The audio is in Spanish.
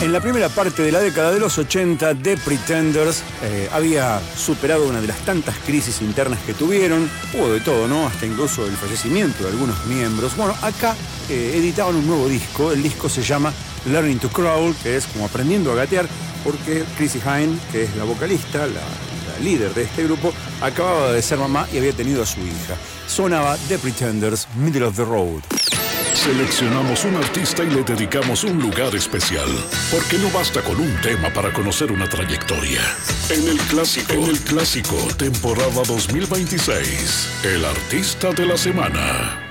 En la primera parte de la década de los 80, The Pretenders había superado una de las tantas crisis internas que tuvieron. Hubo de todo, ¿no? Hasta incluso el fallecimiento de algunos miembros. Bueno, acá editaban un nuevo disco. El disco se llama Learning to Crawl, que es como aprendiendo a gatear, porque Chrissie Hynde, que es la vocalista, la líder de este grupo, acababa de ser mamá y había tenido a su hija. Sonaba The Pretenders, Middle of the Road. Seleccionamos un artista y le dedicamos un lugar especial, porque no basta con un tema para conocer una trayectoria. En el clásico, temporada 2026, el artista de la semana.